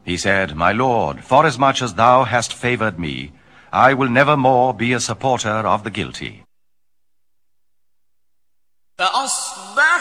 He said, "My lord, forasmuch as thou hast favored me, I will never more be a supporter of the guilty." فأصبح